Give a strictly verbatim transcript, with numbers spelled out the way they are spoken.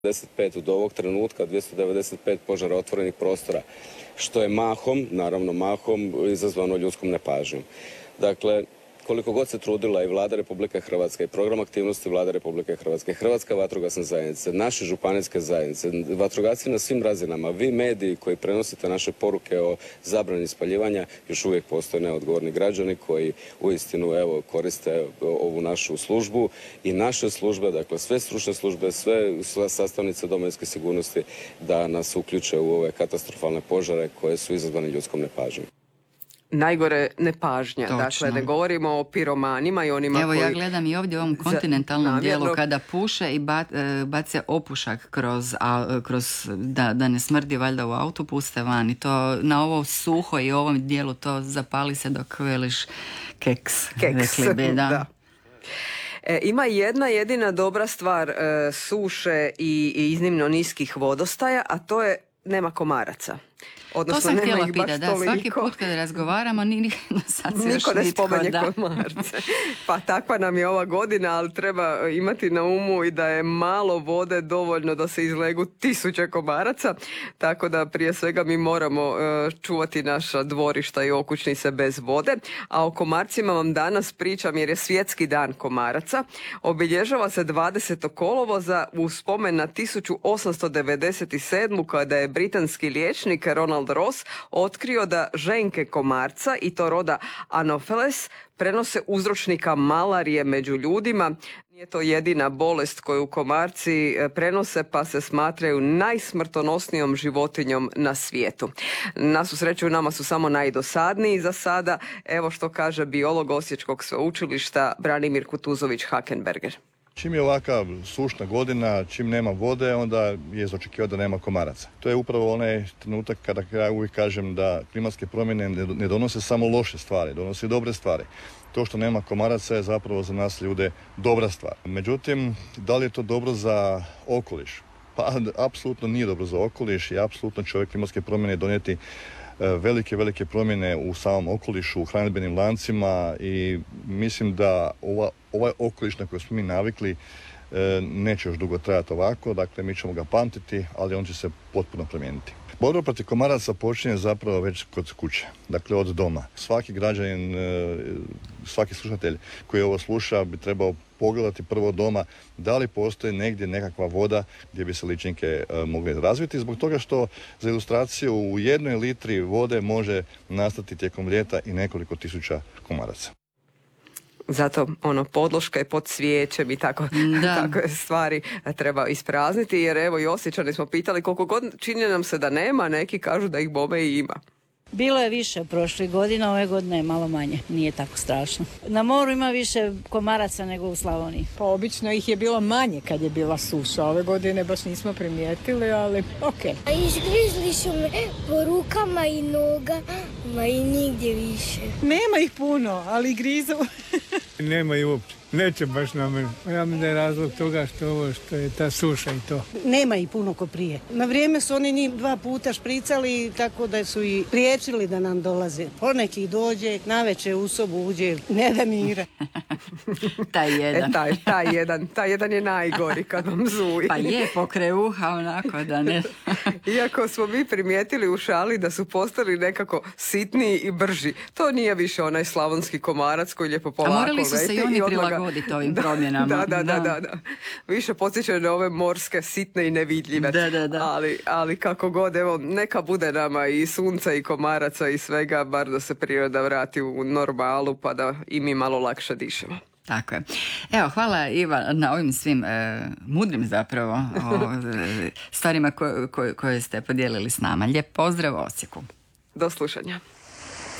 devedeset pet do ovog trenutka dvjesto devedeset pet požara otvorenih prostora, što je mahom, naravno mahom, izazvano ljudskom nepažnjom. Dakle, koliko god se trudila i Vlada Republike Hrvatske i program aktivnosti Vlade Republike Hrvatske, Hrvatska vatrogasna zajednica, naše županijske zajednice, vatrogasci na svim razinama, vi mediji koji prenosite naše poruke o zabrani spaljivanja, još uvijek postoje neodgovorni građani koji uistinu evo koriste ovu našu službu i naše službe, dakle sve stručne službe, sve, sve sastavnice domovinske sigurnosti da nas uključe u ove katastrofalne požare koje su izazvane ljudskom nepažnjom. Najgore nepažnja. Točno. Dakle, ne govorimo o piromanima i onima Evo, koji... Evo ja gledam i ovdje u ovom kontinentalnom namjerno... dijelu kada puše i ba, bace opušak kroz, a, kroz da, da ne smrdi valjda u autu, puste van i to na ovo suho i ovom dijelu to zapali se dok veliš keks. Keks, rekli bi, da. da. E, ima jedna jedina dobra stvar e, suše i, i iznimno niskih vodostaja, a to je nema komaraca. Odnosno, to sam htjela pitati, da svaki put kad razgovaramo ni, ni, sad se niko ne nitko, spomenje da. komarce. Pa takva nam je ova godina, ali treba imati na umu i da je malo vode dovoljno da se izlegu tisuće komaraca, tako da prije svega mi moramo uh, čuvati naša dvorišta i okućnice bez vode. A o komarcima vam danas pričam jer je svjetski dan komaraca. Obilježava se dvadesetog kolovoza u spomen na tisuću osamsto devedeset sedmu kada je britanski liječnik Ronald Ross otkrio da ženke komarca, i to roda Anopheles, prenose uzročnika malarije među ljudima. Nije to jedina bolest koju komarci prenose, pa se smatraju najsmrtonosnijom životinjom na svijetu. Na svu sreću nama su samo najdosadniji za sada. Evo što kaže biolog Osječkog sveučilišta Branimir Kutuzović-Hakenberger. Čim je ovaka sušna godina, čim nema vode, onda je za očekivati da nema komaraca. To je upravo onaj trenutak kada ja uvijek kažem da klimatske promjene ne donose samo loše stvari, donose dobre stvari. To što nema komaraca je zapravo za nas ljude dobra stvar. Međutim, da li je to dobro za okoliš? Pa, apsolutno nije dobro za okoliš i apsolutno će ove klimatske promjene donijeti velike, velike promjene u samom okolišu, u hranidbenim lancima i mislim da ova, ovaj okoliš na koji smo mi navikli neće još dugo trajati ovako, dakle mi ćemo ga pamtiti, ali on će se potpuno promijeniti. Borba protiv komaraca počinje zapravo već kod kuće, dakle od doma. Svaki građanin, svaki slušatelj koji ovo sluša bi trebao pogledati prvo doma da li postoji negdje nekakva voda gdje bi se ličinke mogle razviti, zbog toga što za ilustraciju u jednoj litri vode može nastati tijekom ljeta i nekoliko tisuća komaraca. Zato ono podloške pod cvijećem i tako, takve stvari treba isprazniti, jer evo i Osječani smo pitali koliko god čini nam se da nema, neki kažu da ih bome i ima. Bilo je više prošlih godina, ove godine je malo manje, nije tako strašno. Na moru ima više komaraca nego u Slavoniji. Pa obično ih je bilo manje kad je bila suša, ove godine baš nismo primijetili, ali okej. A izgrizli su me po rukama i nogama i nigdje više. Nema ih puno, ali grizu. Nema ih uopće. Neće baš na mene. Ja mislim da je razlog toga što ovo što je ta suša i to. Nema ih puno ko prije. Na vrijeme su oni njih dva puta špricali, tako da su i priječili da nam dolaze. Poneki dođe, navečer u sobu uđe, ne da mira. taj jedan. E, taj, taj jedan. Taj jedan je najgori kad vam zuji. Pa je pokre uha onako da ne... Iako smo mi primijetili u šali da su postali nekako sitniji i brži. To nije više onaj slavonski komarac koji lijepo polako leti. A morali su se i oni i prilagoditi ovim promjenama. Da, da, da, da, da. Više podsjećaju na ove morske, sitne i nevidljive. Da, da, da. Ali, ali kako god, evo, neka bude nama i sunca i komaraca i svega, bar da se priroda vrati u normalu pa da i mi malo lakše dišemo. Tako je. Evo, hvala Iva na ovim svim e, mudrim zapravo o, e, stvarima ko, ko, koje ste podijelili s nama. Lijep pozdrav Osijeku. Do slušanja.